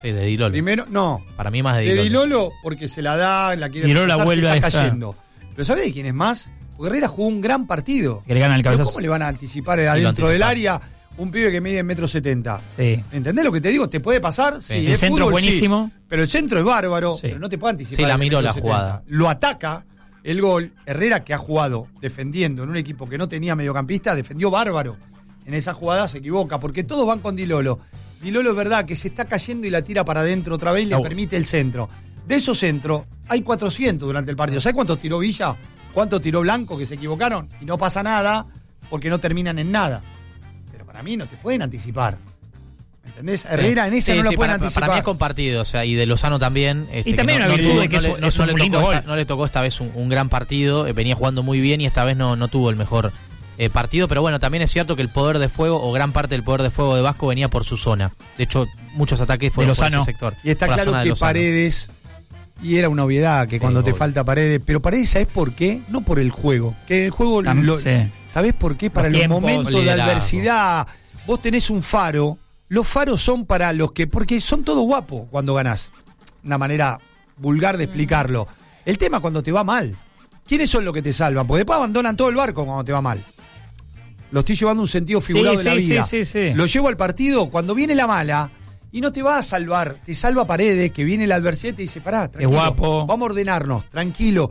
Sí, de Di Lolo. Primero, no. Para mí más de Di De Lolo. Di Lolo porque se la da, la quiere Di Lolo pasar, la vuelve se a está estar. cayendo. Pero ¿sabés de quién es más? Porque Herrera jugó un gran partido. Que le gana el Pero cabezazo. ¿cómo le van a anticipar adentro del área un pibe que mide 1,70 m? Sí. ¿Entendés lo que te digo? ¿Te puede pasar? Sí. El es centro fútbol, buenísimo. sí. Pero el centro es bárbaro, Sí. pero no te puede anticipar. Sí, la el miró la 1,70 m. jugada. Lo ataca el gol. Herrera, que ha jugado defendiendo en un equipo que no tenía mediocampista, defendió bárbaro. En esa jugada se equivoca, porque todos van con Di Lolo. Di Lolo es verdad que se está cayendo y la tira para adentro otra vez y le permite el centro. De esos centros, hay 400 durante el partido. ¿Sabes cuántos tiró Villa? ¿Cuántos tiró Blanco que se equivocaron? Y no pasa nada porque no terminan en nada. Pero para mí no te pueden anticipar. ¿Entendés? Herrera en esa no lo pueden anticipar. Para mí es compartido, o sea, y de Lozano también. Y también una virtud de que es un lindo gol. No le tocó esta vez un gran partido, venía jugando muy bien y esta vez no tuvo el mejor partido, pero bueno, también es cierto que el poder de fuego, o gran parte del poder de fuego de Vasco venía por su zona. De hecho, muchos ataques fueron por ese sector. Y está claro que Paredes, y era una obviedad que cuando te falta Paredes, pero Paredes, ¿sabés por qué? No por el juego, que el juego, ¿sabés por qué? Para los momentos de adversidad, vos tenés un faro, los faros son para los que, porque son todos guapos cuando ganás, una manera vulgar de explicarlo. El tema cuando te va mal, ¿quiénes son los que te salvan? Porque después abandonan todo el barco cuando te va mal. Lo estoy llevando a un sentido figurado de la vida. Sí. Lo llevo al partido cuando viene la mala y no te va a salvar. Te salva Paredes, que viene la adversidad y te dice, pará, tranquilo. Es guapo. Vamos a ordenarnos, tranquilo.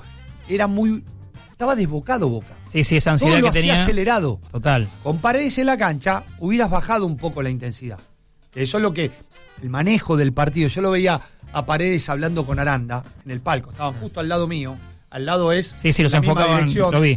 Estaba desbocado Boca. Sí, esa ansiedad todo lo que tenía. hacía acelerado. Total. Con Paredes en la cancha hubieras bajado un poco la intensidad. Eso es lo que, el manejo del partido. Yo lo veía a Paredes hablando con Aranda en el palco. Estaban justo al lado mío. Al lado es. Sí, los la misma enfocaban, dirección. lo vi.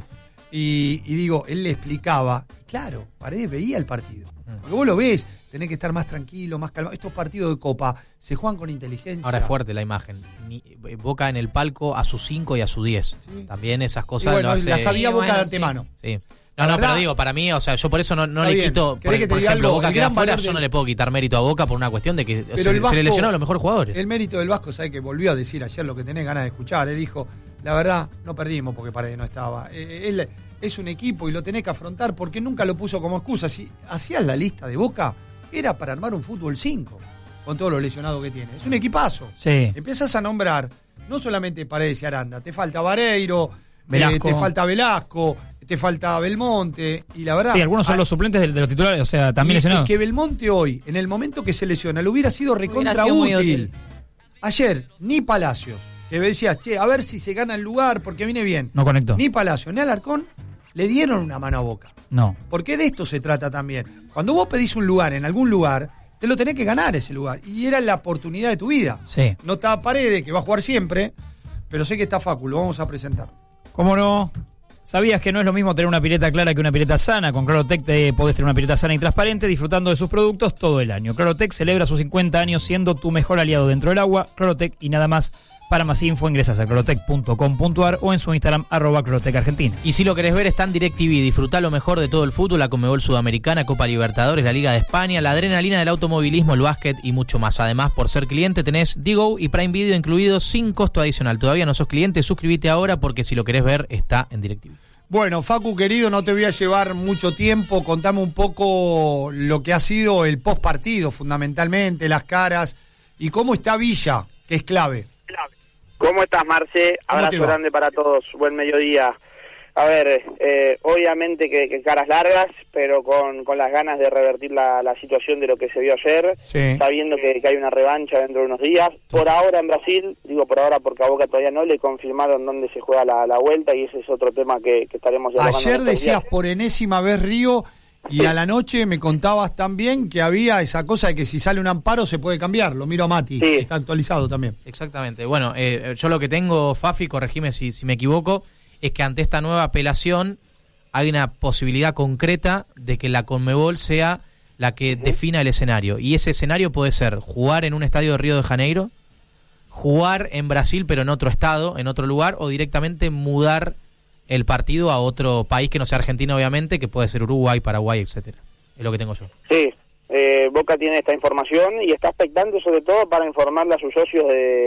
Y digo, él le explicaba, y claro, Paredes veía el partido. Porque vos lo ves, tenés que estar más tranquilo, más calmado. Estos partidos de Copa se juegan con inteligencia. Ahora es fuerte la imagen. Boca en el palco a sus 5 y a sus 10. Sí. También esas cosas bueno, lo hace. La sabía Boca de antemano. Sí. No, pero digo, para mí, o sea, yo por eso no le quito. Por ejemplo, Boca queda afuera, yo no le puedo quitar mérito a Boca por una cuestión de que se le lesionó a los mejores jugadores. El mérito del Vasco, ¿sabes? Que volvió a decir ayer lo que tenés ganas de escuchar. Dijo, la verdad, no perdimos porque Paredes no estaba. Él es un equipo y lo tenés que afrontar porque nunca lo puso como excusa. Si hacías la lista de Boca, era para armar un fútbol 5, con todos los lesionados que tiene. Es un equipazo. Sí. Empiezas a nombrar, no solamente Paredes y Aranda, te falta Vareiro, te falta Velasco, te falta Belmonte, y la verdad... Sí, algunos son los suplentes de los titulares, o sea, también lesionados. Es que Belmonte hoy, en el momento que se lesiona, le hubiera sido recontra útil. Ayer, ni Palacios, que decías, che, a ver si se gana el lugar, porque viene bien. No conectó. Ni Palacios, ni Alarcón le dieron una mano a Boca. No. Porque de esto se trata también. Cuando vos pedís un lugar en algún lugar, te lo tenés que ganar ese lugar. Y era la oportunidad de tu vida. Sí. No está Paredes, que va a jugar siempre, pero sé que está Facu, lo vamos a presentar. ¿Cómo no? ¿Sabías que no es lo mismo tener una pileta clara que una pileta sana? Con Clarotec podés tener una pileta sana y transparente disfrutando de sus productos todo el año. Clarotec celebra sus 50 años siendo tu mejor aliado dentro del agua. Clarotec y nada más. Para más info ingresas a clarotec.com.ar o en su Instagram @ClarotecArgentina. Y si lo querés ver está en DirecTV. Disfrutá lo mejor de todo el fútbol, la Conmebol Sudamericana, Copa Libertadores, la Liga de España, la adrenalina del automovilismo, el básquet y mucho más. Además, por ser cliente tenés Digo y Prime Video incluidos sin costo adicional. Todavía no sos cliente, suscríbete ahora porque si lo querés ver está en DirecTV. Bueno, Facu, querido, no te voy a llevar mucho tiempo. Contame un poco lo que ha sido el postpartido, fundamentalmente, las caras, y cómo está Villa, que es clave. ¿Cómo estás, Marce? Abrazo grande para todos. Buen mediodía. A ver, obviamente que caras largas, pero con las ganas de revertir la situación de lo que se vio ayer, sabiendo que hay una revancha dentro de unos días. Por ahora en Brasil, digo por ahora porque a Boca todavía no le confirmaron dónde se juega la vuelta y ese es otro tema que estaremos dialogando. Ayer decías por enésima vez Río y a la noche me contabas también que había esa cosa de que si sale un amparo se puede cambiar. Lo miro a Mati, está actualizado también. Exactamente. Bueno, yo lo que tengo, Fafi, corregime si me equivoco, es que ante esta nueva apelación hay una posibilidad concreta de que la Conmebol sea la que defina el escenario. Y ese escenario puede ser jugar en un estadio de Río de Janeiro, jugar en Brasil pero en otro estado, en otro lugar, o directamente mudar el partido a otro país que no sea Argentina, obviamente, que puede ser Uruguay, Paraguay, etcétera. Es lo que tengo yo. Sí, Boca tiene esta información y está expectante sobre todo para informarle a sus socios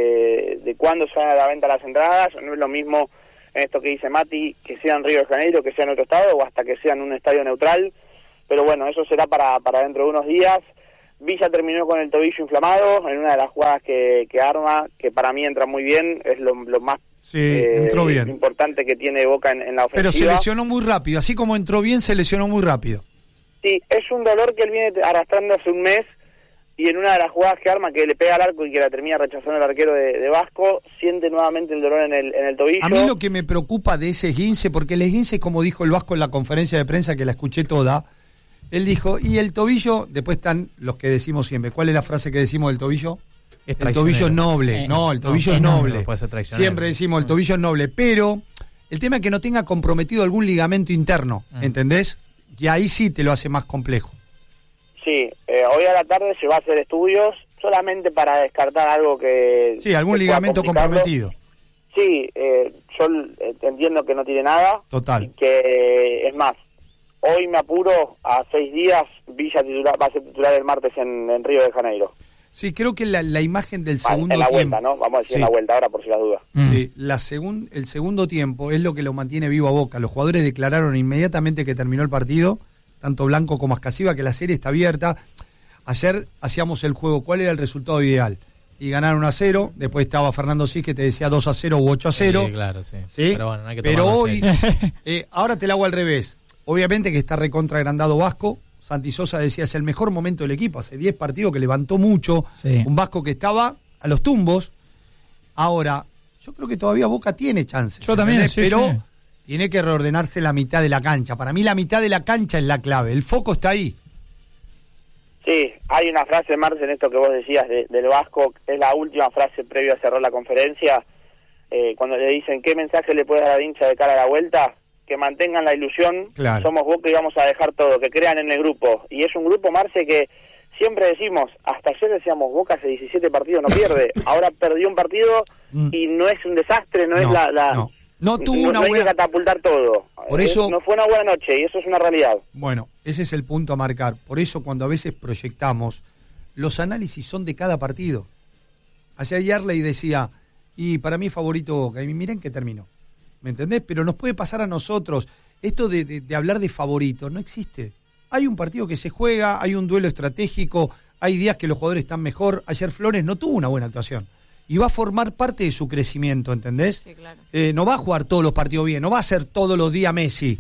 de cuándo se van a la venta las entradas. No es lo mismo esto que dice Mati, que sea en Río de Janeiro, que sea en otro estado, o hasta que sea en un estadio neutral, pero bueno, eso será para dentro de unos días. Villa terminó con el tobillo inflamado en una de las jugadas que arma, que para mí entra muy bien, es lo más entró bien. Importante que tiene Boca en la ofensiva. Pero se lesionó muy rápido, así como entró bien, se lesionó muy rápido. Sí, es un dolor que él viene arrastrando hace un mes, y en una de las jugadas que arma, que le pega al arco y que la termina rechazando el arquero de Vasco, siente nuevamente el dolor en el tobillo. A mí lo que me preocupa de ese esguince, porque el esguince, como dijo el Vasco en la conferencia de prensa, que la escuché toda, él dijo, y el tobillo, después están los que decimos siempre, ¿cuál es la frase que decimos del tobillo? El tobillo es noble, no, el tobillo es noble. Puede ser traicionero. Siempre decimos el tobillo es noble, pero el tema es que no tenga comprometido algún ligamento interno, ¿entendés? Y ahí sí te lo hace más complejo. Sí, hoy a la tarde se va a hacer estudios solamente para descartar algo que... Sí, algún ligamento comprometido. Sí, yo entiendo que no tiene nada. Total. Y que, es más, hoy me apuro, a 6 días, Villa va a ser titular el martes en Río de Janeiro. Sí, creo que la imagen del segundo en la tiempo... vuelta, ¿no? Vamos a decir en la vuelta ahora por si las dudas. Sí, el segundo tiempo es lo que lo mantiene vivo a Boca. Los jugadores declararon inmediatamente que terminó el partido, tanto Blanco como Ascasiba, que la serie está abierta. Ayer hacíamos el juego, ¿cuál era el resultado ideal? Y ganaron 1-0, después estaba Fernando Cis que te decía 2-0 u 8-0. Sí, claro, sí. ¿Sí? Pero bueno, no hay que Pero tomarlo hoy, ahora te la hago al revés. Obviamente que está recontra agrandado Vasco. Santi Sosa decía, es el mejor momento del equipo. Hace 10 partidos que levantó mucho. Sí. Un Vasco que estaba a los tumbos. Ahora, yo creo que todavía Boca tiene chances. Yo también, sí, pero sí. Tiene que reordenarse la mitad de la cancha. Para mí la mitad de la cancha es la clave. El foco está ahí. Sí, hay una frase, Marce, en esto que vos decías del Vasco, es la última frase previo a cerrar la conferencia, cuando le dicen, ¿qué mensaje le puedes dar al hincha de cara a la vuelta? Que mantengan la ilusión, claro. Somos Boca y vamos a dejar todo, que crean en el grupo. Y es un grupo, Marce, que siempre decimos, hasta ayer decíamos, Boca hace 17 partidos no pierde, ahora perdió un partido y no es un desastre, no es no tuvo una hay buena... que catapultar todo. Por eso... No fue una buena noche y eso es una realidad. Bueno, ese es el punto a marcar. Por eso cuando a veces proyectamos, los análisis son de cada partido. Ayer Yarley decía, y para mí favorito Boca, y miren que terminó. ¿Me entendés? Pero nos puede pasar a nosotros. Esto de hablar de favorito no existe. Hay un partido que se juega, hay un duelo estratégico, hay días que los jugadores están mejor. Ayer Flores no tuvo una buena actuación. Y va a formar parte de su crecimiento, ¿entendés? Sí, claro. No va a jugar todos los partidos bien, no va a ser todos los días Messi.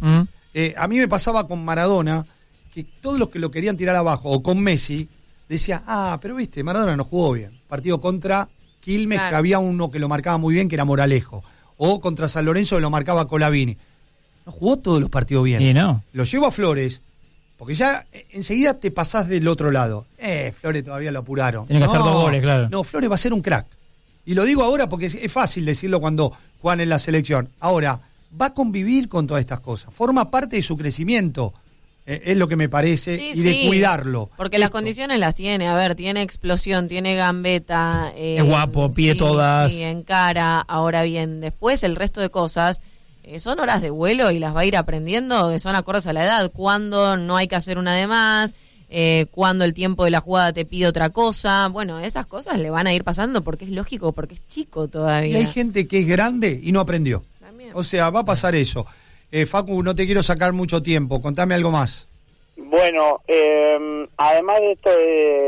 A mí me pasaba con Maradona, que todos los que lo querían tirar abajo, o con Messi, decía, pero viste, Maradona no jugó bien. Partido contra Quilmes, claro, que había uno que lo marcaba muy bien, que era Moralejo. O contra San Lorenzo, que lo marcaba Colavini. No jugó todos los partidos bien. Y no. Lo llevo a Flores, porque ya enseguida te pasás del otro lado. Flores todavía lo apuraron. Tiene que hacer 2 goles, claro. No, Flores va a ser un crack. Y lo digo ahora porque es fácil decirlo cuando juegan en la selección. Ahora, va a convivir con todas estas cosas. Forma parte de su crecimiento. Es lo que me parece. Sí, y de cuidarlo. Porque las condiciones las tiene. A ver, tiene explosión, tiene gambeta. Es guapo, pide todas. Sí, encara. Ahora bien, después el resto de cosas son horas de vuelo y las va a ir aprendiendo, que son acordes a la edad. Cuando no hay que hacer una de más. Cuando el tiempo de la jugada te pide otra cosa. Bueno, esas cosas le van a ir pasando porque es lógico, porque es chico todavía. Y hay gente que es grande y no aprendió. También. O sea, va a pasar eso. Facu, no te quiero sacar mucho tiempo, contame algo más. Bueno, además de esto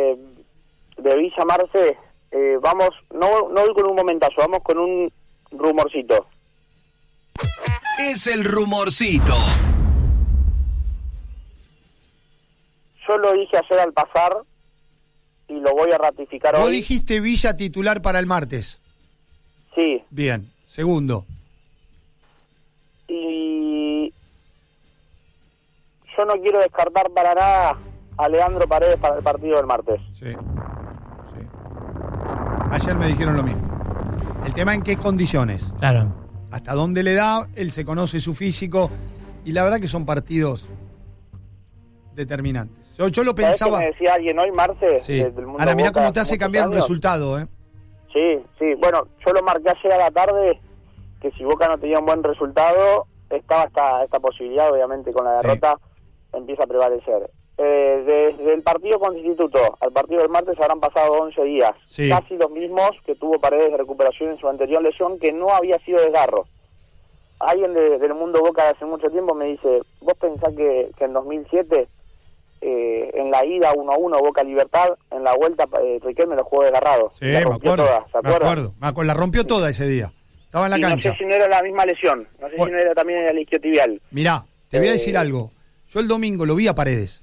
de Villa, Marce, vamos, no voy con un momentazo, vamos con un rumorcito. Es el rumorcito. Yo lo dije ayer al pasar y lo voy a ratificar hoy. Vos dijiste Villa titular para el martes. Sí. Bien, segundo. Y yo no quiero descartar para nada a Leandro Paredes para el partido del martes. Sí. Ayer me dijeron lo mismo. El tema en qué condiciones. Claro. Hasta dónde le da, él se conoce su físico y la verdad que son partidos determinantes. Yo lo pensaba. ¿Sabés qué me decía alguien hoy, Marce? Sí. Del mundo Ahora mirá Boca, cómo te hace muchos cambiar un años. resultado, Sí. Bueno, yo lo marqué ayer a la tarde, que si Boca no tenía un buen resultado, estaba esta posibilidad, obviamente con la derrota, empieza a prevalecer. Desde el partido con Instituto al partido del martes habrán pasado 11 días, Sí. casi los mismos que tuvo Paredes de recuperación en su anterior lesión, que no había sido desgarro. Alguien del mundo Boca de hace mucho tiempo me dice, ¿vos pensás que en 2007 en la ida 1-1 Boca Libertad, en la vuelta Riquelme lo jugó desgarrado. Sí, me acuerdo. La rompió toda ese día. Estaba en la cancha. No sé si no era la misma lesión, no sé si no era también el isquiotibial. Mirá, te voy a decir algo. Yo el domingo lo vi a Paredes.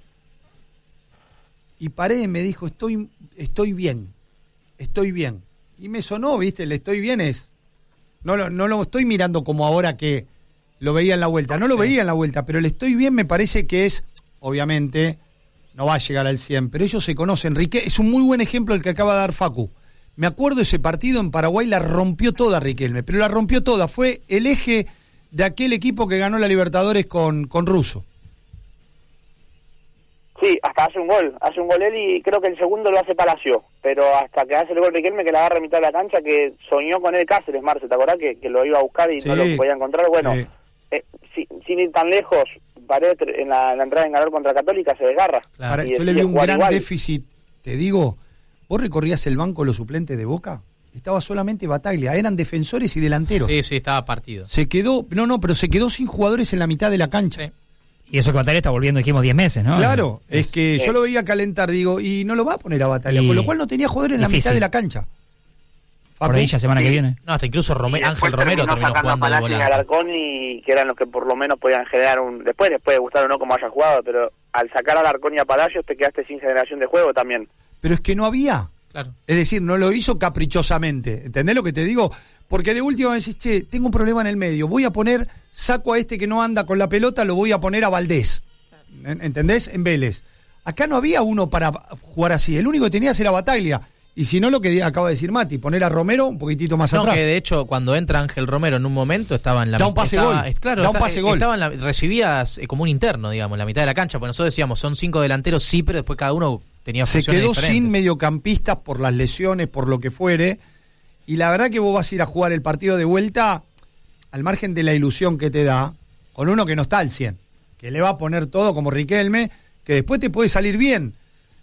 Y Paredes me dijo, estoy bien. Y me sonó, ¿viste? El estoy bien es... No lo estoy mirando como ahora que lo veía en la vuelta. No lo veía en la vuelta, pero el estoy bien me parece que es, obviamente, no va a llegar al 100, pero ellos se conocen. Es un muy buen ejemplo el que acaba de dar Facu. Me acuerdo ese partido en Paraguay, la rompió toda Riquelme, pero la rompió toda. Fue el eje de aquel equipo que ganó la Libertadores con Russo. Sí, hasta hace un gol él y creo que el segundo lo hace Palacio, pero hasta que hace el gol Riquelme que la agarra a mitad de la cancha, que soñó con él Cáceres, Marce, ¿te acordás? Que lo iba a buscar y no lo podía encontrar. Bueno, sin ir tan lejos, Paredes en la entrada en ganador contra Católica se desgarra. Claro. Yo le vi un gran déficit, te digo, vos recorrías el banco los suplentes de Boca, estaba solamente Bataglia, eran defensores y delanteros. Sí, estaba partido. Se quedó sin jugadores en la mitad de la cancha. Sí. Y eso que Bataglia está volviendo, dijimos, 10 meses, ¿no? Claro, es que yo lo veía calentar, digo, y no lo va a poner a Bataglia, con lo cual no tenía jugadores en la mitad de la cancha. Por ahí ya semana que viene. No, hasta incluso Ángel Romero terminó jugando de volante. Alarcón y que eran los que por lo menos podían generar después puede gustar o no como haya jugado, pero al sacar a Alarcón y a Palacios te quedaste sin generación de juego también. Pero es que no había. Claro. Es decir, no lo hizo caprichosamente. ¿Entendés lo que te digo? Porque de última vez decís, che, tengo un problema en el medio. Saco a este que no anda con la pelota, lo voy a poner a Valdés. ¿Entendés? En Vélez. Acá no había uno para jugar así. El único que tenías era Bataglia. Y si no, lo que acaba de decir Mati, poner a Romero un poquitito más atrás. No, que de hecho, cuando entra Ángel Romero en un momento, estaba en la mitad. Da un pase gol. Claro, da un pase gol. Recibías como un interno, digamos, en la mitad de la cancha. Porque nosotros decíamos, son 5 delanteros, sí, pero después cada uno tenía funciones diferentes. Se quedó sin mediocampistas por las lesiones, por lo que fuere. Y la verdad que vos vas a ir a jugar el partido de vuelta, al margen de la ilusión que te da, con uno que no está al 100, que le va a poner todo como Riquelme, que después te puede salir bien.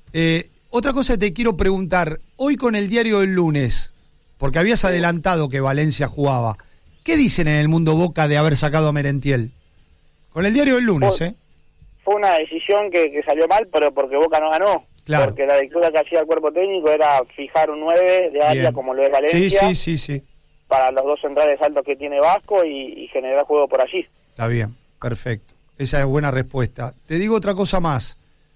Otra cosa te quiero preguntar, hoy con el diario del lunes, porque habías adelantado que Valencia jugaba, ¿qué dicen en el mundo Boca de haber sacado a Merentiel? Con el diario del lunes, Fue una decisión que salió mal, pero porque Boca no ganó. Claro. Porque la lectura que hacía el cuerpo técnico era fijar un 9 de área Bien. como lo es Valencia. Sí. Para los dos centrales altos que tiene Vasco y generar juego por allí. Está bien, perfecto. Esa es buena respuesta. Te digo otra cosa más.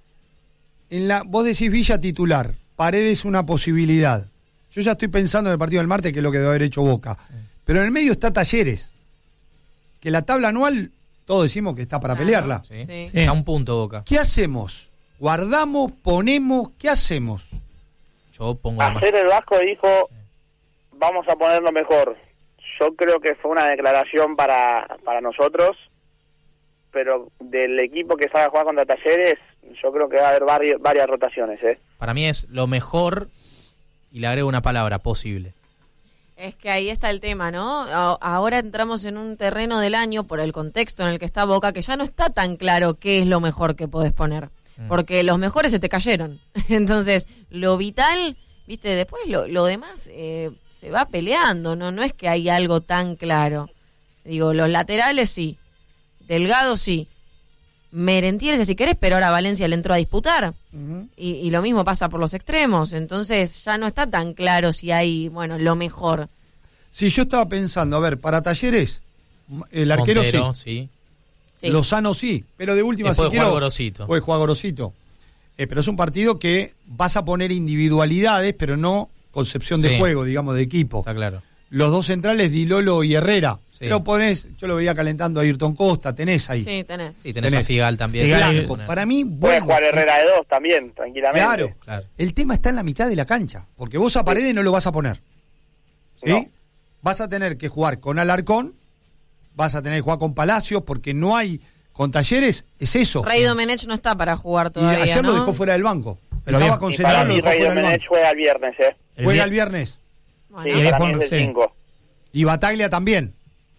Vos decís Villa titular, Paredes una posibilidad. Yo ya estoy pensando en el partido del martes, que es lo que debe haber hecho Boca. Pero en el medio está Talleres, que la tabla anual, todos decimos que está para pelearla. Sí. Está a un punto Boca. ¿Qué hacemos? ¿Guardamos? ¿Ponemos? ¿Qué hacemos? Yo pongo Ayer el Vasco dijo, vamos a ponerlo mejor. Yo creo que fue una declaración para nosotros, pero del equipo que sabe jugar contra Talleres, yo creo que va a haber varias rotaciones. Para mí es lo mejor, y le agrego una palabra, posible. Es que ahí está el tema, ¿no? Ahora entramos en un terreno del año, por el contexto en el que está Boca, que ya no está tan claro qué es lo mejor que podés poner. Porque los mejores se te cayeron. Entonces, lo vital, viste, después lo demás se va peleando, no es que hay algo tan claro. Digo, los laterales sí, Delgado sí, Merentiel si querés, pero ahora Valencia le entró a disputar. Y lo mismo pasa por los extremos. Entonces, ya no está tan claro si hay, lo mejor. Sí, yo estaba pensando, a ver, para Talleres, el arquero Montero, sí. Sí. Lozano sí, pero de última puede si jugar quiero, Gorosito. puede jugar Gorosito. Pero es un partido que vas a poner individualidades, pero no concepción de juego, digamos, de equipo. Está claro. Los dos centrales, Di Lolo y Herrera. Sí. Pero yo lo veía calentando a Ayrton Costa, tenés ahí. Sí, tenés. Sí, tenés a Figal también. Blanco. Para mí, puede jugar Herrera de 2 también, tranquilamente. Claro. El tema está en la mitad de la cancha, porque vos a Paredes no lo vas a poner. ¿Sí? No. Vas a tener que jugar con Alarcón, vas a tener que jugar con Palacios, porque no hay... Con Talleres es eso. Rey Domenech no está para jugar todavía, y ayer ¿no? lo dejó fuera del banco. Pero Estaba bien. concentrado, lo Y dejó Rey fuera del Domenech banco. juega el viernes, Juega el viernes. Bueno, Sí, Y para mí Juan, es el sí. 5. Y Bataglia también.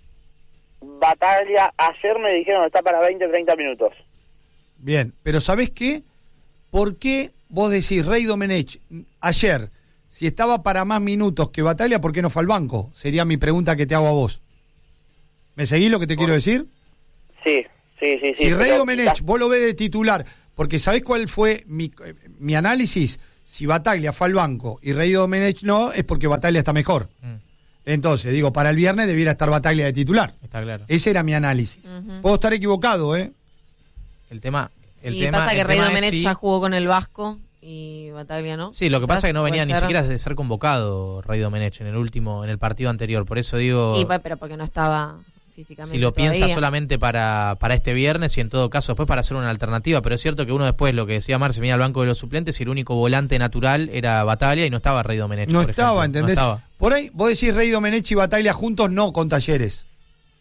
Bataglia, ayer me dijeron que está para 20-30 minutos. Bien, pero ¿sabés qué? ¿Por qué vos decís Rey Domenech ayer, si estaba para más minutos que Bataglia, por qué no fue al banco? Sería mi pregunta que te hago a vos. ¿Me seguís lo que te quiero decir? Sí. Si Rey Domenech, vos lo ves de titular, Porque ¿sabés cuál fue mi análisis? Si Bataglia fue al banco y Rey Domenech no, es porque Bataglia está mejor. Entonces, digo, para el viernes debiera estar Bataglia de titular. Está claro. Ese era mi análisis. Puedo estar equivocado, ¿eh? El tema pasa que Rey Domenech sí, ya jugó con el Vasco y Bataglia no. Sí, lo que pasa es que no venía ni ser... siquiera de ser convocado Rey Domenech en el partido anterior. Por eso digo... pero porque no estaba físicamente si lo todavía. piensa solamente para este viernes y en todo caso después para hacer una alternativa, pero es cierto que uno después, lo que decía Marce, venía al banco de los suplentes y el único volante natural era Bataglia y no estaba Rey Domenech. No por estaba, ejemplo. ¿entendés? No estaba. Por ahí, vos decís Rey Domenech y Bataglia juntos, no con Talleres.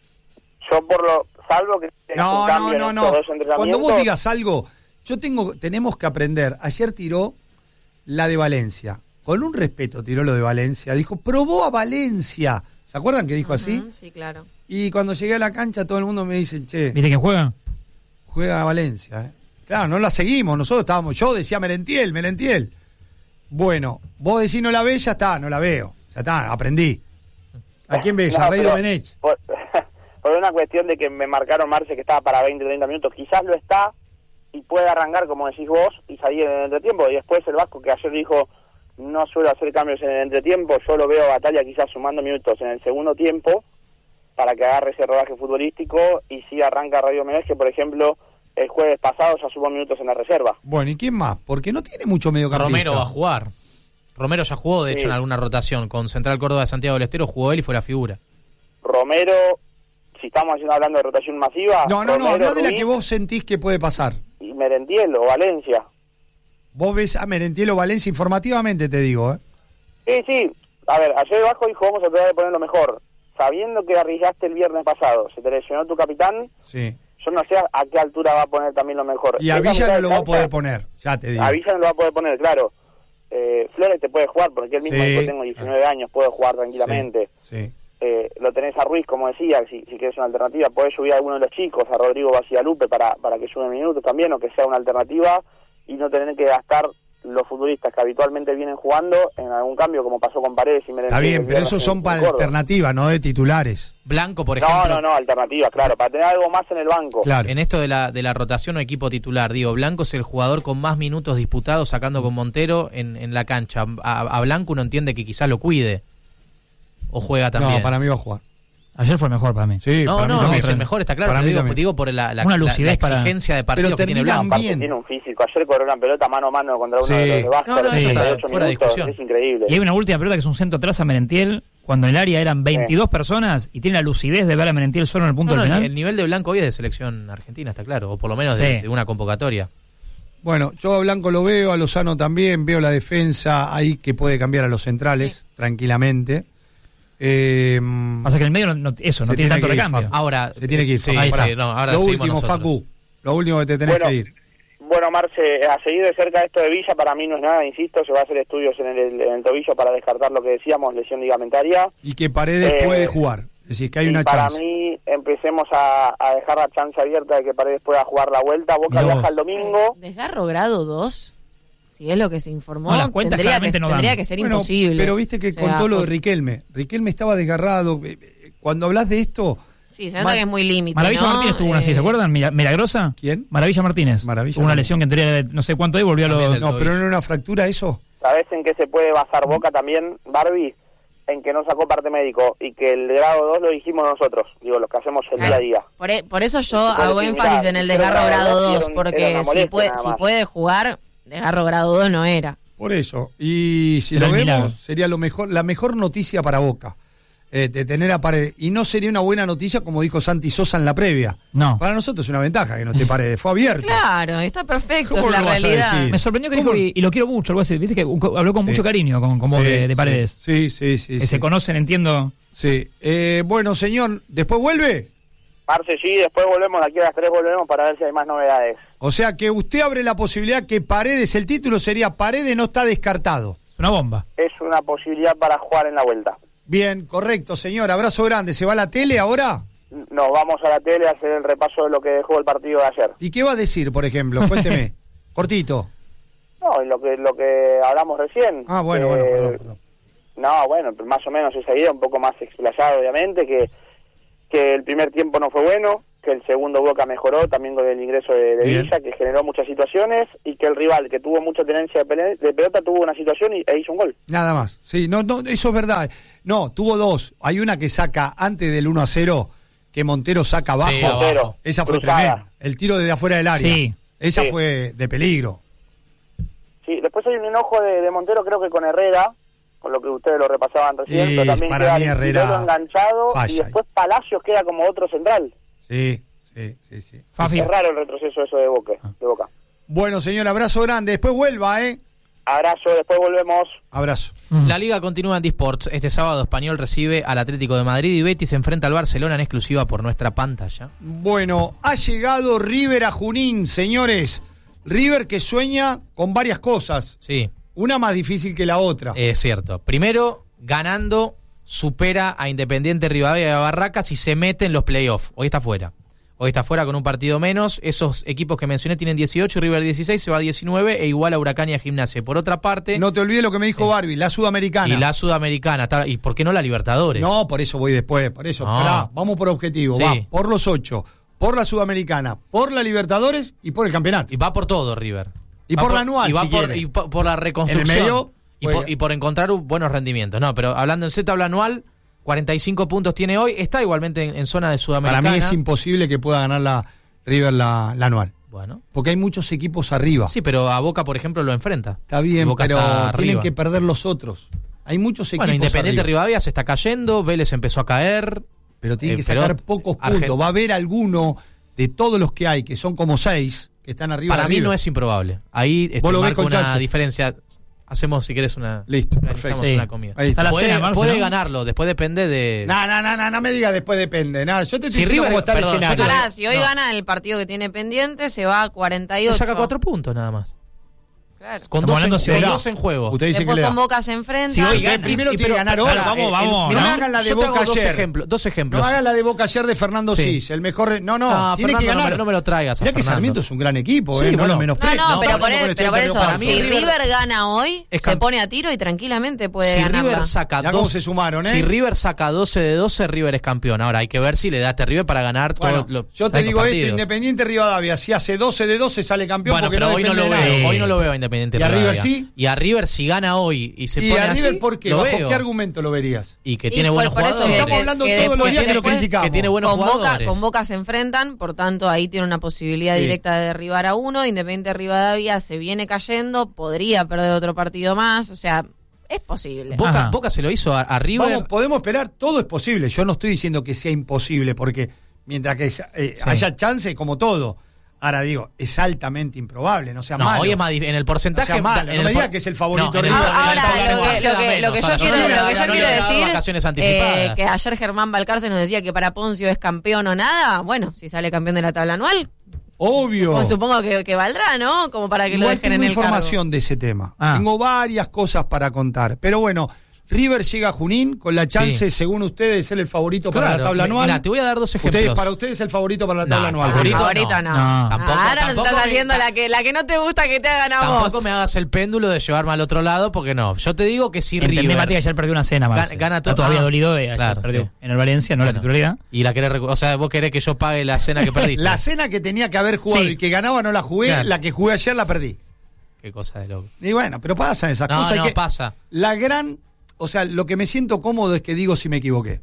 Yo salvo que No. dos entrenamientos. Cuando vos digas algo, tenemos que aprender. Ayer tiró la de Valencia. Con un respeto tiró lo de Valencia. Dijo, probó a Valencia. ¿Se acuerdan que dijo así? Sí, claro. Y cuando llegué a la cancha todo el mundo me dice, che, ¿Viste quién juega? juega a Valencia, ¿eh? Claro, no la seguimos, yo decía Merentiel. Bueno, vos decís no la ves, ya está, no la veo. Ya está, aprendí. ¿A quién ves? ¿A Rey Domenech? Por una cuestión de que me marcaron, Marce, que estaba para 20, 30 minutos. Quizás lo está y puede arrancar, como decís vos, y salir en el entretiempo. Y después el Vasco, que ayer dijo, no suelo hacer cambios en el entretiempo, yo lo veo a Bataglia quizás sumando minutos en el segundo tiempo para que agarre ese rodaje futbolístico y si arranca Rey Domenech, que por ejemplo el jueves pasado ya sumó minutos en la reserva. Bueno, ¿y quién más? Porque no tiene mucho mediocampista. Romero va a jugar. Romero ya jugó, de hecho, en alguna rotación. Con Central Córdoba de Santiago del Estero jugó él y fue la figura. Romero, si estamos hablando de rotación masiva... No, habla de la que vos sentís que puede pasar. Y Merentiel o Valencia. Vos ves a Merentiel o Valencia informativamente, te digo, ¿eh? Sí. A ver, ayer Vasco dijo, vamos a tratar de poner lo mejor. Sabiendo que arriesgaste el viernes pasado, se te lesionó tu capitán, Sí. yo no sé a qué altura va a poner también lo mejor. Y a Villa no lo va a poder poner, ya te digo. A Villa no lo va a poder poner, claro. Flores te puede jugar, porque él mismo dijo, tengo 19 años, puedo jugar tranquilamente. Sí. Lo tenés a Ruiz, como decía, si querés una alternativa, podés subir a alguno de los chicos, a Rodrigo Bacialupe para que sume minutos también, o que sea una alternativa, y no tener que gastar los futbolistas que habitualmente vienen jugando en algún cambio, como pasó con Paredes y Merentiel. Está bien, pero esos son para alternativas, no de titulares. Blanco, por ejemplo. No, alternativas, claro, para tener algo más en el banco. Claro. En esto de la rotación o equipo titular, digo, Blanco es el jugador con más minutos disputados sacando con Montero en la cancha. A Blanco uno entiende que quizás lo cuide. ¿O juega también? No, para mí va a jugar. Ayer fue mejor para mí. Sí, No, para mí es también. el mejor, está claro. Para Pero mí digo por la Una lucidez la exigencia de partido pero que tiene terminan Blanco. bien. Tiene un físico. Ayer corrió una pelota mano a mano contra uno Sí. de los de Vasco. No, eso está 38 fuera de minutos, discusión. es increíble. Y hay una última pelota que es un centro atrás a Merentiel, cuando en el área eran 22 personas y tiene la lucidez de ver a Merentiel solo en el punto del final. El nivel de Blanco hoy es de selección argentina, está claro. O por lo menos Sí. de una convocatoria. Bueno, yo a Blanco lo veo, a Lozano también, veo la defensa ahí que puede cambiar a los centrales tranquilamente. Pasa que el medio no Se tiene tiene tanto que ir, recambio. Facu. Ahora, Se tiene que ir. sí, Facu, pará. ahora lo seguimos último, nosotros. Facu, lo último que te tenés que ir. Bueno, Marce, a seguir de cerca esto de Villa, para mí no es nada, insisto, se va a hacer estudios en el tobillo para descartar lo que decíamos, lesión ligamentaria. Y que Paredes puede jugar, es decir, que hay una para chance. mí empecemos a dejar la chance abierta de que Paredes pueda jugar la vuelta. Boca Mirá viaja vos. el domingo. Desgarro grado 2, si es lo que se informó, No, las cuentas claramente no dan. tendría que ser Bueno, imposible. pero viste que O sea, contó lo de Riquelme. Riquelme estaba desgarrado. Cuando hablas de esto... Sí, se nota que es muy límite, Maravilla ¿no? Martínez tuvo una así, ¿se acuerdan? Milagrosa. ¿Quién? Maravilla Martínez. Maravilla Tuvo una Martínez. lesión que en teoría de no sé cuánto y volvió a También los... del No, pero no era una fractura eso. ¿Sabés en qué se puede basar Boca también, Barbie? En que no sacó parte médico y que el grado 2 lo dijimos nosotros, digo, los que hacemos el día a día. Por eso yo Puede hago ser énfasis similar, en el pero desgarro la grado verdad 2, era porque una si molestia nada más. puede jugar, desgarro grado 2 no era. Por eso. Y si Era lo el vemos, milagro. sería la mejor noticia para Boca. De tener a Paredes. Y no sería una buena noticia, como dijo Santi Sosa en la previa. No. Para nosotros es una ventaja que no esté Paredes. Fue abierto. Claro, está perfecto, ¿Cómo es la lo vas a realidad. decir? Me sorprendió que ¿Cómo? dijo, y lo quiero mucho, algo así. Viste que habló con Sí. mucho cariño con vos de Paredes. Sí. Se conocen, entiendo. Sí. Bueno, señor, ¿después vuelve? Marce, sí, después volvemos, de aquí a las 3 volvemos para ver si hay más novedades. O sea que usted abre la posibilidad que Paredes, el título sería Paredes no está descartado. Es una bomba. Es una posibilidad para jugar en la vuelta. Bien, correcto, señor. Abrazo grande. ¿Se va a la tele ahora? Nos vamos a la tele a hacer el repaso de lo que dejó el partido de ayer. ¿Y qué va a decir, por ejemplo? Cuénteme. Cortito. No, y lo que hablamos recién. Ah, bueno, perdón. No, bueno, más o menos esa idea, un poco más explayado, obviamente, que el primer tiempo no fue bueno, que el segundo Boca mejoró también con el ingreso de Villa, que generó muchas situaciones, y que el rival, que tuvo mucha tenencia de pelota, tuvo una situación e hizo un gol. Nada más. Sí, no, eso es verdad. No, tuvo dos. Hay una que saca antes del 1-0, que Montero saca abajo. Sí, abajo. Esa fue Cruzada. tremenda. El tiro desde afuera del área. Sí. Esa Sí. fue de peligro. Sí, después hay un enojo de Montero, creo que con Herrera, con lo que ustedes lo repasaban recién, Y pero también para queda mí Herrera Vilolo enganchado, falla y después Palacios queda como otro central. Sí. Fafi. Es raro el retroceso eso de Boca. Bueno, señor, abrazo grande. Después vuelva, Abrazo, después volvemos. Abrazo. La liga continúa en D-Sports. Este sábado Español recibe al Atlético de Madrid y Betis se enfrenta al Barcelona en exclusiva por nuestra pantalla. Bueno, ha llegado River a Junín, señores. River que sueña con varias cosas. Sí, Una más difícil que la otra. es cierto. Primero, ganando, supera a Independiente Rivadavia de Barracas y se mete en los playoffs. Hoy está fuera. Hoy está fuera con un partido menos. Esos equipos que mencioné tienen 18, River 16, se va a 19 e igual a Huracán y a Gimnasia. Por otra parte... No te olvides lo que me dijo Barbie, la sudamericana. Y la Sudamericana. ¿Y por qué no la Libertadores? No, por eso voy después, por eso. No. Pará, vamos por objetivo. Sí. Va por los 8, por la sudamericana, por la Libertadores y por el campeonato. Y va por todo, River. Y Va por la anual, Y va si por, quiere. y por la reconstrucción. En el medio, y por encontrar buenos rendimientos. No, pero hablando en Z tabla anual, 45 puntos tiene hoy. Está igualmente en zona de Sudamericana. Para mí es imposible que pueda ganar la River la anual. Bueno. Porque hay muchos equipos arriba. Sí, pero a Boca, por ejemplo, lo enfrenta. Está Y bien, Boca pero está tienen arriba. que perder los otros. Hay muchos equipos Bueno, Independiente arriba. Rivadavia se está cayendo, Vélez empezó a caer. Pero tienen que pero sacar pocos puntos. Va a haber alguno de todos los que hay, que son como 6, que están arriba Para de mí River. no es improbable. Ahí Vos lo ves marca con una Chelsea. diferencia. Hacemos, si querés, una... Listo, organizamos perfecto. Sí. una comida. Ahí está. Está la Puede, cena, Marce, puede ¿no? ganarlo, después depende de... No me digas después depende. Nada, yo te estoy Si diciendo River- cómo está el perdón, yo escenario. te- Pará, si hoy No. gana el partido que tiene pendiente, se va a 48. Le saca 4 puntos nada más. Claro. Con Estamos 2 hablando si hoy- en juego. Usted dice que Después le da. con Boca se enfrenta. Si hoy Usted gana- primero y- tiene que ganar hoy. Claro, vamos, No ¿no? hagan la de Yo te Boca hago dos ayer. ejemplos. No hagan la de Boca ayer de Fernando Sí. Cis, el mejor. No, tiene Fernando, que ganar. no me lo traigas a Mirá que Fernando. Sarmiento es un gran equipo, Sí, no bueno. lo menosprecio. No, pero por estudiante eso, para mí si River- River gana hoy, Es se camp- pone a tiro y tranquilamente puede Si ganarla. River saca Ya cómo se sumaron, Si River saca 12 de 12, River es campeón. Ahora hay que ver si le da a este River para ganar Bueno, todos los yo te digo partidos. esto, Independiente Rivadavia, si hace 12 de 12 sale campeón Bueno, porque pero no hoy no depende lo de veo. nada. Hoy no lo veo a Independiente ¿Y a Rivadavia. River sí? Y a River si gana hoy y se ¿Y pone a River así, por qué? lo ¿Bajo veo. qué argumento lo verías? Y que Y tiene por- buenos por eso jugadores. Estamos hablando que todos los después- días que lo después- criticamos. que tiene buenos con Boca, jugadores. con Boca se enfrentan, por tanto ahí tiene una posibilidad Sí. directa de derribar a uno. Independiente Rivadavia se viene cayendo, podría perder otro partido más, o sea, es posible. Ajá. Boca se lo hizo a River. Vamos, podemos esperar, todo es posible. Yo no estoy diciendo que sea imposible, porque mientras que haya chance, como todo. Ahora digo, es altamente improbable, no sea No, malo. hoy es más en el porcentaje. No sea malo, en no me el diga por- que es el favorito en de el- River. en el Ahora, porcentaje lo que yo queda quiero, menos. lo que O sea, yo quiero no decir, vacaciones anticipadas. que ayer Germán Balcarce nos decía que para Poncio es campeón o nada, bueno, si sale campeón de la tabla anual, Obvio. pues supongo que valdrá, ¿no? Como para que lo Igual dejen tengo en el información de ese tema. Ah. Tengo varias cosas para contar. Pero bueno, River llega a Junín con la chance, Sí. según ustedes, de ser el favorito para Claro, la tabla anual. mirá, te voy a dar dos ejemplos. Para ustedes el favorito para la No, tabla anual. favorito Favorito no. No. Tampoco- Ahora nos tampoco estás me- haciendo la que no te gusta que te hagan a Tampoco vos. me hagas el péndulo de llevarme al otro lado, porque no. Yo te digo que si Entendé, River... Mati, que ayer perdió una cena, Marce. Gana Está todo. todavía Ah, dolido de ayer claro, perdió. sí. En el Valencia, no la Bueno. titularidad. Y la querés o sea, vos querés que yo pague la cena que perdiste. La cena que tenía que haber jugado Sí. y que ganaba no la jugué, Claro. la que jugué ayer la perdí. Qué cosa de loco. Y bueno, pero pasan esas No, cosas. no, que pasa. La gran, o sea, lo que me siento cómodo es que digo si me equivoqué.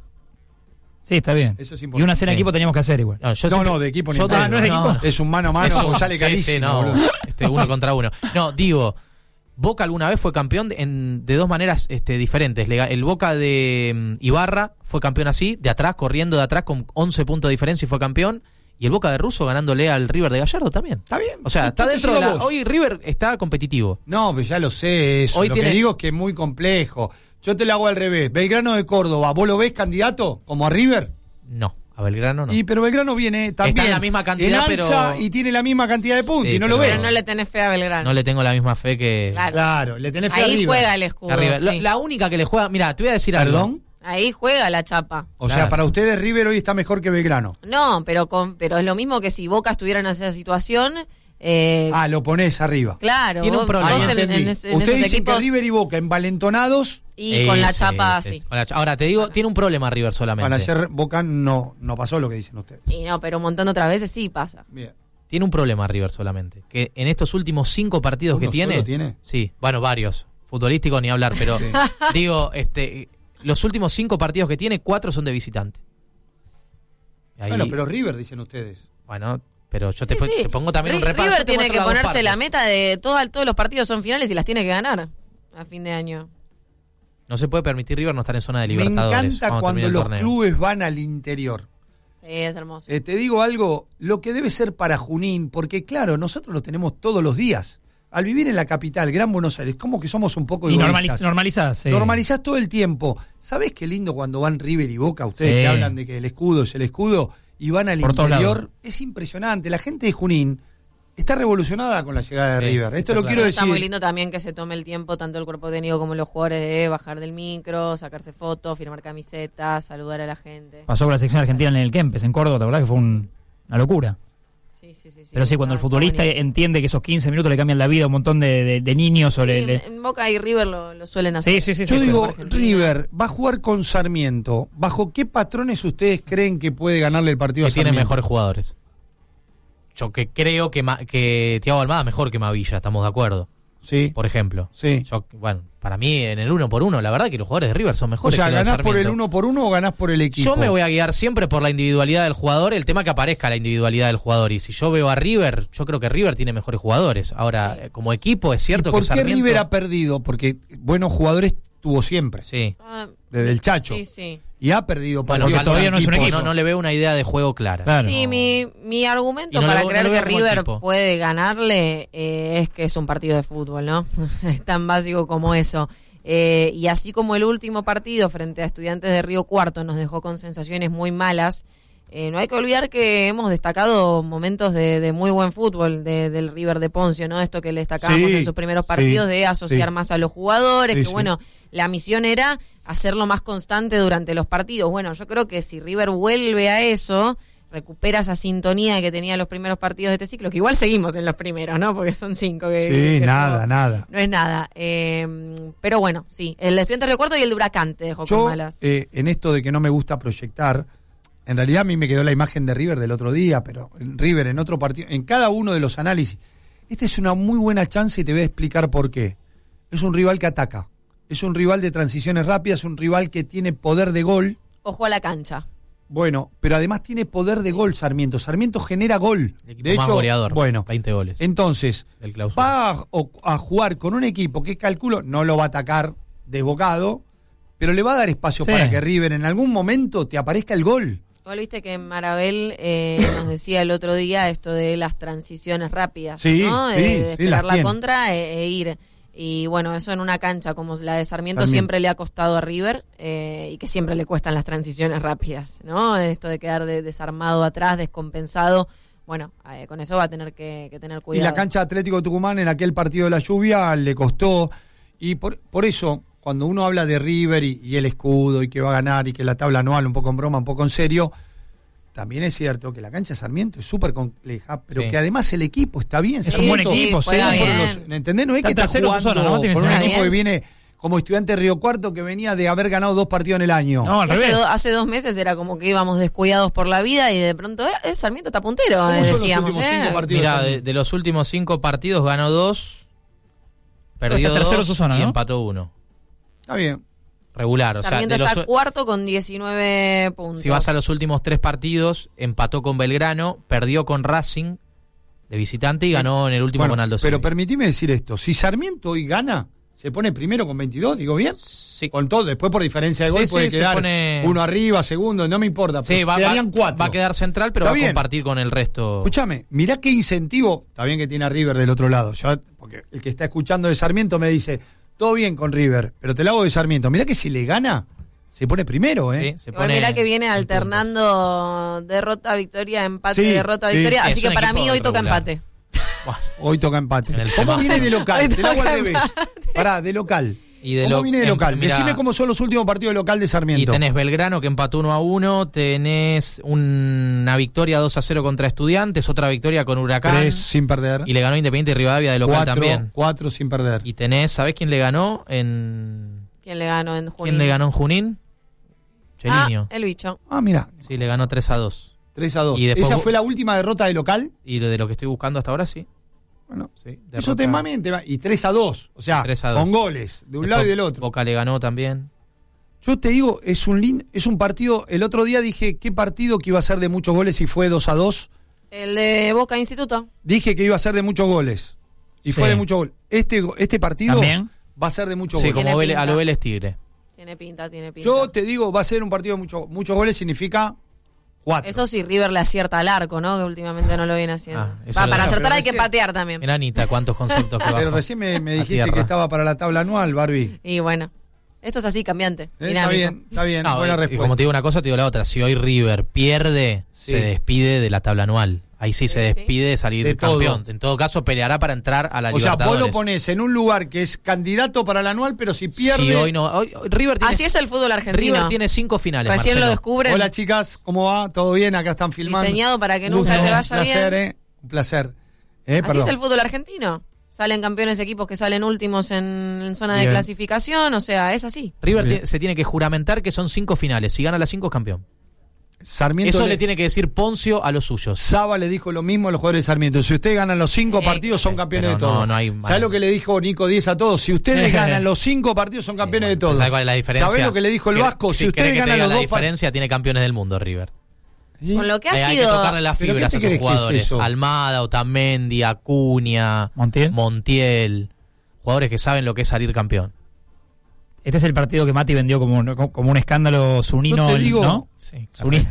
Sí, está bien. Eso es Y importante. una cena Sí. equipo teníamos que hacer igual. No, yo No, siempre- no, de equipo ni yo en te- pedo. no es de equipo. Es un mano a mano, Eso, sale sí, carísimo. sí, no, boludo. uno contra uno. No, digo, Boca alguna vez fue campeón de dos maneras diferentes. El Boca de Ibarra fue campeón así, de atrás, corriendo de atrás con 11 puntos de diferencia y fue campeón. Y el Boca de Russo ganándole al River de Gallardo también. Está bien. O sea, está Yo te dentro de sigo la... a vos. Hoy River está competitivo. No, pues ya lo sé eso. Hoy Lo tiene- que digo es que es muy complejo. Yo te lo hago al revés. Belgrano de Córdoba, ¿vos lo ves candidato como a River? No, a Belgrano no. Y pero Belgrano viene también Está en la misma cantidad, en alza pero- y tiene la misma cantidad de puntos Sí, y no lo pero- ves. Pero no le tenés fe a Belgrano. No le tengo la misma fe que Claro. Claro, le tenés fe a Ahí River. juega el escudo. a River. sí. La única que le juega... Mira, te voy a decir algo. ¿Perdón? Ahí juega la chapa. O sea, Claro. para ustedes River hoy está mejor que Belgrano. No, pero es lo mismo que si Boca estuviera en esa situación. Lo ponés arriba. Claro, Tiene un vos- problema. Ahí vos en entendí. en Ustedes esos dicen equipos, que River y Boca envalentonados Y con la chapa, sí. Ahora, te digo, tiene un problema River solamente. Bueno, ayer Boca no pasó lo que dicen ustedes. Y no, pero un montón de otras veces sí pasa. Bien. Tiene un problema River solamente. Que en estos últimos 5 partidos que ¿Uno solo tiene? Sí, bueno, varios. Futbolísticos ni hablar, pero Sí. digo, los últimos 5 partidos que tiene, 4 son de visitante. Ahí, Bueno, pero River, dicen ustedes. bueno, pero yo Sí, te pongo también un repaso. River Yo te tiene muestro que las dos ponerse la partes. meta de todos los partidos son finales y las tiene que ganar a fin de año. No se puede permitir River no estar en zona de Me Libertadores. encanta cuando los clubes van al interior. Sí, es hermoso. Te digo algo, lo que debe ser para Junín, porque claro, nosotros lo tenemos todos los días. Al vivir en la capital, Gran Buenos Aires, como que somos un poco Y egoístas. normalizás. Sí. Normalizás todo el tiempo. ¿Sabés qué lindo cuando van River y Boca? Ustedes Sí. que hablan de que el escudo es el escudo y van al Por todos interior. lados. Es impresionante. La gente de Junín está revolucionada con la llegada de Sí, River. Esto está lo claro. quiero Está muy decir. lindo también que se tome el tiempo, tanto el cuerpo técnico como los jugadores, de bajar del micro, sacarse fotos, firmar camisetas, saludar a la gente. Pasó con la sección argentina en el Kempes, en Córdoba, ¿te acordás que fue una locura? Sí. Pero sí, cuando el está futbolista bonito. entiende que esos 15 minutos le cambian la vida a un montón de niños. O Sí, le- en Boca y River lo suelen hacer. Sí. Yo digo, Argentina. River va a jugar con Sarmiento. ¿Bajo qué patrones ustedes creen que puede ganarle el partido Que a tiene Sarmiento? mejores jugadores. Yo que creo que Thiago Almada es mejor que Mavilla, estamos de acuerdo. Sí, Por ejemplo. sí. Bueno, para mí en el 1-por-1, la verdad que los jugadores de River son O mejores sea, que los de ¿ganás por el Sarmiento. 1-por-1 o ganás por el equipo? Yo me voy a guiar siempre por la individualidad del jugador, el tema que aparezca la individualidad del jugador. Y si yo veo a River, yo creo que River tiene mejores jugadores. Ahora, como equipo, es cierto ¿Por que qué Sarmiento... River ha perdido? Porque buenos jugadores tuvo siempre. Sí. Ah, Desde el Chacho. Sí. Y ha perdido Bueno, partidos todavía no es un contra equipo. No le veo una idea de juego clara. Claro. Sí, mi argumento Y no para lo- creer no lo que veo como River equipo. puede ganarle es que es un partido de fútbol, ¿no? Es tan básico como eso. Y así como el último partido frente a Estudiantes de Río Cuarto nos dejó con sensaciones muy malas, no hay que olvidar que hemos destacado momentos de muy buen fútbol del River de Poncio, ¿no? Esto que le destacábamos Sí, en sus primeros partidos, sí, de asociar sí. más a los jugadores, Sí, que sí. bueno, la misión era hacerlo más constante durante los partidos. Bueno, yo creo que si River vuelve a eso, recupera esa sintonía que tenía los primeros partidos de este ciclo, que igual seguimos en los primeros, ¿no? Porque son 5 que... Sí, que nada. no es nada. Pero bueno, sí, el Estudiantes de Cuarto y el de Huracán te dejó con Yo, malas. en esto de que no me gusta proyectar, en realidad a mí me quedó la imagen de River del otro día, pero River en otro partido, en cada uno de los análisis, esta es una muy buena chance y te voy a explicar por qué. Es un rival que ataca, es un rival de transiciones rápidas, un rival que tiene poder de gol. Ojo a la cancha. Bueno, pero además tiene poder de gol Sarmiento. Sarmiento genera gol. El equipo De más hecho, goleador, bueno, 20 goles. entonces, del clausura. va a jugar con un equipo que calculo, no lo va a atacar desbocado, pero le va a dar espacio Sí. para que River en algún momento te aparezca el gol. Igual viste que Marabel nos decía el otro día esto de las transiciones rápidas, Sí, ¿no? sí, De sí, esperar las la tiene. contra e ir. Y bueno, eso en una cancha como la de Sarmiento Sarmiento. siempre le ha costado a River y que siempre le cuestan las transiciones rápidas, ¿no? Esto de quedar desarmado atrás, descompensado. Bueno, con eso va a tener que tener Y cuidado. la cancha Atlético Tucumán en aquel partido de la lluvia le costó. Y por eso, cuando uno habla de River y el escudo y que va a ganar y que la tabla anual, un poco en broma, un poco en serio, también es cierto que la cancha de Sarmiento es súper compleja, pero Sí. que además el equipo está bien. Es un buen equipo, sí. juega Fueron bien. ¿entendés? No es que Está está tercero jugando Susana, ¿no? Tiene con un que ser. equipo que Bien. viene como Estudiante de Río Cuarto, que venía de haber ganado 2 partidos en el año. No, al Hace, revés. hace 2 meses era como que íbamos descuidados por la vida y de pronto Sarmiento está puntero, ¿Cómo son los decíamos. últimos 5 partidos? Mira, Sarmiento? de los últimos 5 partidos ganó 2, perdió está tercero 2 Susana, y ¿no? empató 1. Está bien. Regular, o sea, Sarmiento de los, está cuarto con 19 puntos. si vas a los últimos 3 partidos, empató con Belgrano, perdió con Racing de visitante y ganó en el último Bueno, con Aldo pero Civi. permitime decir esto. Si Sarmiento hoy gana, se pone primero con 22, ¿digo bien? Sí. Con todo, después por diferencia de gol Sí, puede sí, se quedar pone- uno arriba, segundo, no me importa. Sí, pero va quedarían 4. a quedar central, pero Está va a bien. compartir con el resto. Escúchame, mirá qué incentivo, está bien que tiene a River del otro lado. Porque el que está escuchando de Sarmiento me dice, todo bien con River, pero te lo hago de Sarmiento. Mirá que si le gana, se pone primero, ¿eh? Sí, se Igual pone mirá que viene en alternando derrota, victoria, empate, Sí, derrota, sí. victoria. Es Así que un para equipo mí hoy toca irregular. empate. puntos. Hoy toca empate. En el ¿Cómo semáforo. viene de local? Hoy Te lo hago al toca revés. Pará, de local. Y de ¿Cómo viene de local? mirá, Decime cómo son los últimos partidos de local de Y Sarmiento. tenés Belgrano que empató 1-1, tenés una victoria 2-0 contra Estudiantes, otra victoria con Huracán 3 sin perder. y le ganó Independiente Rivadavia de local también. 4 sin perder. Y tenés, ¿sabés quién le ganó en ¿Quién le ganó en Junín? ¿Quién le ganó en Junín? Cheliño. El bicho. Mira. Sí, le ganó 3-2. 3-2. Y después ¿Esa fue la última derrota de local? Y de lo que estoy buscando hasta ahora, sí. Bueno, sí, eso te mami, y 3-2. O sea, 3-2. Con goles, de un después, lado y del otro. Boca le ganó también. Yo te digo, es un partido. El otro día dije, ¿qué partido que iba a ser de muchos goles y fue 2-2? El de Boca Instituto. Dije que iba a ser de muchos goles. Y fue de muchos goles. Este partido ¿también? Va a ser de muchos sí, goles. Como a lo Vélez Tigre. Tiene pinta. Yo te digo, va a ser un partido de muchos goles, significa 4. Eso sí, River le acierta al arco, ¿no? Que últimamente no lo viene haciendo. Para acertar hay que patear también. Mira, Anita, cuántos conceptos que Pero recién me dijiste que estaba para la tabla anual, Barbie. Y bueno, esto es así, cambiante. Está bien, no, buena respuesta. Y como te digo una cosa, te digo la otra. Si hoy River pierde, se despide de la tabla anual. Ahí sí se despide de salir de campeón. En todo caso, peleará para entrar a la Libertadores. O sea, vos lo pones en un lugar que es candidato para el anual, pero si pierde... Sí, hoy no. River tiene, así es el fútbol argentino. River tiene 5 finales, Recién Marcelo. lo descubren. Hola, chicas, ¿cómo va? ¿Todo bien? Acá están filmando. Diseñado para que nunca te vaya bien. Un placer. Así es el fútbol argentino. Salen campeones equipos que salen últimos en zona de clasificación, o sea, es así. River se tiene que juramentar que son 5 finales. Si gana las 5 es campeón. Sarmiento Eso le tiene que decir Poncio a los suyos. Saba le dijo lo mismo a los jugadores de Sarmiento. Si ustedes ganan los 5 partidos, son campeones de todo. ¿Sabés lo que le dijo Nico Díez a todos? Si ustedes ganan los 5 partidos, son campeones de todo. ¿Sabés cuál es la diferencia? ¿Sabés lo que le dijo el Vasco? Si ustedes ganan los 2 partidos. La diferencia tiene campeones del mundo, River. Con lo que ha sido... Hay que tocarle las fibras a sus jugadores. Almada, Otamendi, Acuña, Montiel. Jugadores que saben lo que es salir campeón. Este es el partido que Mati vendió como un escándalo zunino, ¿no? Sí,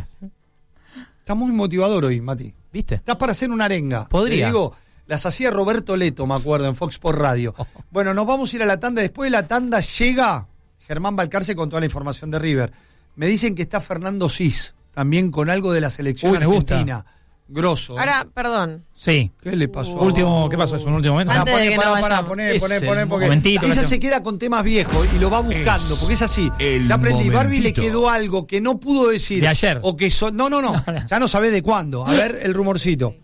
está muy motivador hoy, Mati. ¿Viste? Estás para hacer una arenga. Podría. Te digo, las hacía Roberto Leto, me acuerdo, en Fox Sports Radio. Bueno, nos vamos a ir a la tanda. Después de la tanda llega Germán Balcarce con toda la información de River. Me dicen que está Fernando Sis, también con algo de la selección argentina. Grosso. Ahora, perdón. Sí. ¿Qué le pasó? ¿Qué pasó? ¿Es un último momento? Poné, porque ella se queda con temas viejos y lo va buscando, porque es así. Ya aprendí, Barbie le quedó algo que no pudo decir. De ayer. O que no, ya no sabés de cuándo. A ver, el rumorcito.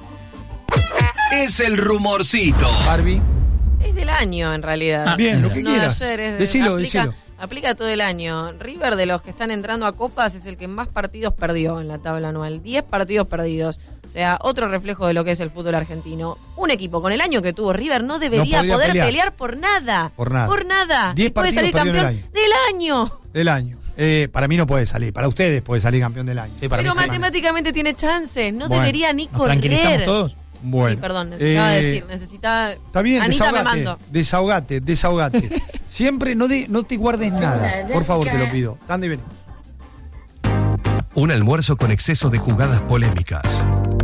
Es el rumorcito. Barbie. Es del año, en realidad. Bien, lo que quieras. Decilo. Aplica todo el año. River, de los que están entrando a copas, es el que más partidos perdió en la tabla anual. 10 partidos perdidos. O sea, otro reflejo de lo que es el fútbol argentino. Un equipo con el año que tuvo River no debería poder pelear por nada. Por nada. 10 puede salir campeón del año. Para mí no puede salir. Para ustedes puede salir campeón del año. Sí, pero matemáticamente tiene chances. No debería ni correr. ¿Tranquilizamos todos? Bueno, sí, perdón, necesitaba está bien, Anita me mandó. Desahogate. Siempre no te guardes nada. Por favor, te lo pido. Anda y venimos. Un almuerzo con exceso de jugadas polémicas.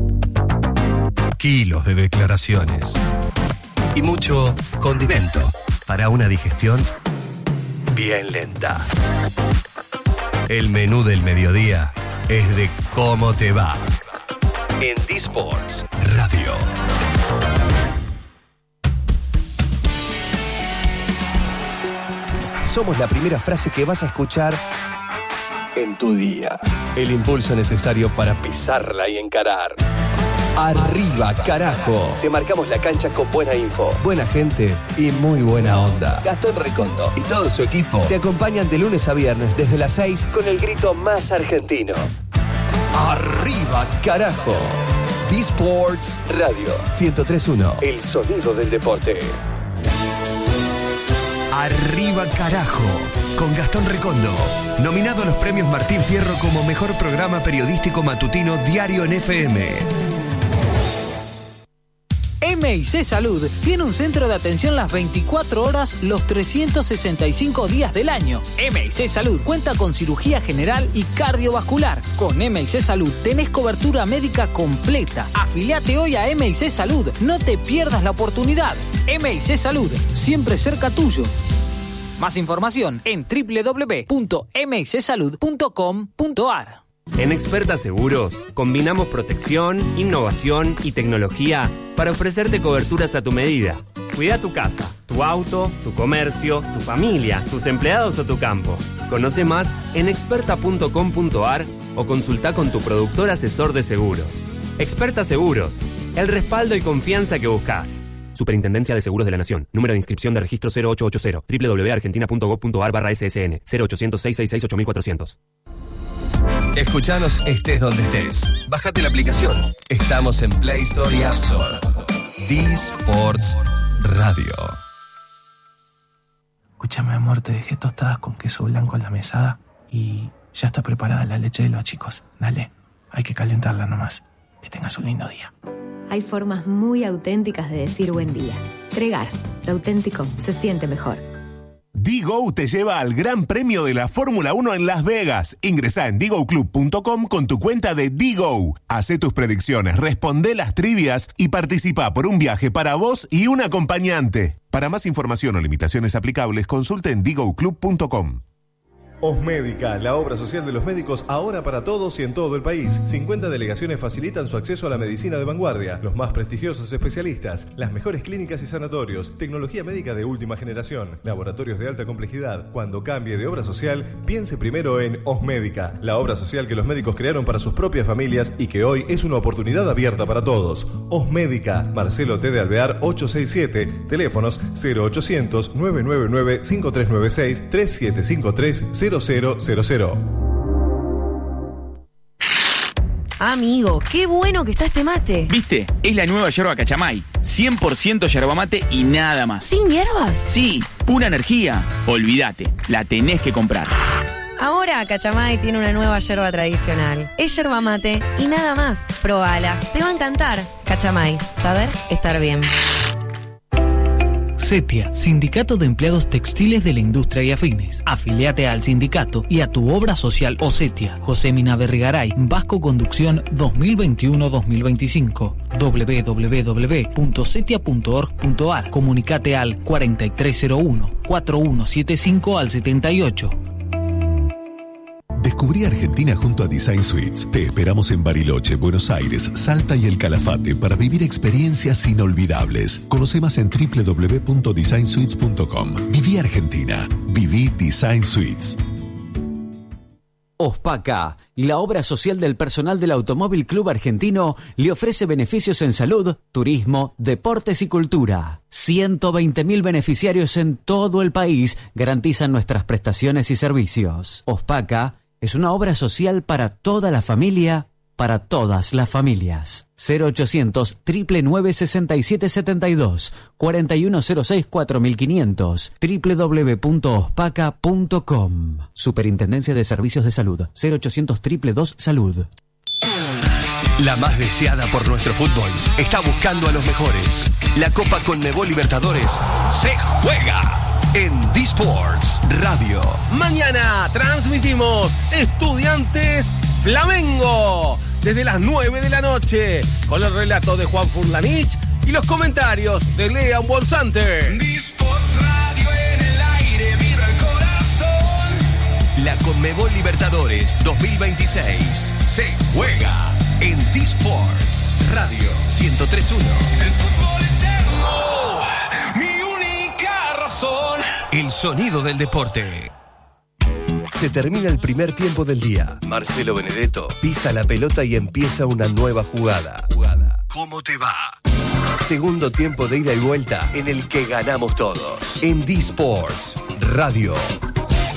Kilos de declaraciones. Y mucho condimento para una digestión bien lenta. El menú del mediodía es de cómo te va. En D-Sports Radio. Somos la primera frase que vas a escuchar en tu día. El impulso necesario para pisarla y encarar. Arriba, carajo. Te marcamos la cancha con buena info, buena gente y muy buena onda. Gastón Recondo y todo su equipo te acompañan de lunes a viernes desde las 6 con el grito más argentino. Arriba, carajo. D-Sports Radio 103.1. El sonido del deporte. Arriba, carajo. Con Gastón Recondo. Nominado a los premios Martín Fierro como mejor programa periodístico matutino diario en FM. M&C Salud tiene un centro de atención las 24 horas, los 365 días del año. M&C Salud cuenta con cirugía general y cardiovascular. Con M&C Salud tenés cobertura médica completa. Afiliate hoy a M&C Salud. No te pierdas la oportunidad. M&C Salud, siempre cerca tuyo. Más información en www.micsalud.com.ar. En Experta Seguros, combinamos protección, innovación y tecnología para ofrecerte coberturas a tu medida. Cuida tu casa, tu auto, tu comercio, tu familia, tus empleados o tu campo. Conoce más en experta.com.ar o consulta con tu productor asesor de seguros. Experta Seguros, el respaldo y confianza que buscas. Superintendencia de Seguros de la Nación. Número de inscripción de registro 0880. www.argentina.gov.ar/SSN. 0800-666-8400. Escuchanos estés donde estés. Bájate la aplicación. Estamos en Play Store y App Store. D-Sports Radio. Escúchame, amor, te dejé tostadas con queso blanco en la mesada y ya está preparada la leche de los chicos. Dale, hay que calentarla nomás. Que tengas un lindo día. Hay formas muy auténticas de decir buen día. Tregar, lo auténtico se siente mejor. Digo te lleva al Gran Premio de la Fórmula 1 en Las Vegas. Ingresá en digoclub.com con tu cuenta de Digo. Hacé tus predicciones, responde las trivias y participa por un viaje para vos y un acompañante. Para más información o limitaciones aplicables, consulte en digoclub.com. Osmédica, la obra social de los médicos ahora para todos y en todo el país. 50 delegaciones facilitan su acceso a la medicina de vanguardia, los más prestigiosos especialistas, las mejores clínicas y sanatorios, tecnología médica de última generación, laboratorios de alta complejidad. Cuando cambie de obra social, piense primero en Osmédica, la obra social que los médicos crearon para sus propias familias y que hoy es una oportunidad abierta para todos. Osmédica, Marcelo T. de Alvear 867, teléfonos 0800 999 5396 3753 0000. Amigo, qué bueno que está este mate. ¿Viste? Es la nueva yerba Cachamay. 100% yerba mate y nada más. ¿Sin hierbas? Sí, pura energía. Olvídate, la tenés que comprar. Ahora Cachamay tiene una nueva yerba tradicional. Es yerba mate y nada más. Probala, te va a encantar. Cachamay, saber estar bien. CETIA, Sindicato de Empleados Textiles de la Industria y Afines. Afiliate al sindicato y a tu obra social o CETIA. José Mina Berrigaray, Vasco Conducción 2021-2025. www.cetia.org.ar. Comunicate al 4301-4175 al 78. Descubrí Argentina junto a Design Suites. Te esperamos en Bariloche, Buenos Aires, Salta y El Calafate para vivir experiencias inolvidables. Conoce más en www.designsuites.com. Viví Argentina. Viví Design Suites. OSPACA, la obra social del personal del Automóvil Club Argentino, le ofrece beneficios en salud, turismo, deportes y cultura. 120.000 beneficiarios en todo el país garantizan nuestras prestaciones y servicios. OSPACA es una obra social para toda la familia, para todas las familias. 0800 999 6772 4106 4500 www.ospaca.com. Superintendencia de Servicios de Salud. 0800 222 Salud. La más deseada por nuestro fútbol está buscando a los mejores. La Copa Conmebol Libertadores se juega en D-Sports Radio. Mañana transmitimos Estudiantes Flamengo desde las 9 de la noche con el relato de Juan Furlanich y los comentarios de Lean Bolsante. D-Sports Radio en el aire, vibra el corazón. La Conmebol Libertadores 2026 se juega en D-Sports Radio 103.1. El fútbol eterno, mi única razón. El sonido del deporte. Se termina el primer tiempo del día. Marcelo Benedetto pisa la pelota y empieza una nueva jugada. ¿Cómo te va? Segundo tiempo de ida y vuelta en el que ganamos todos. En D-Sports Radio.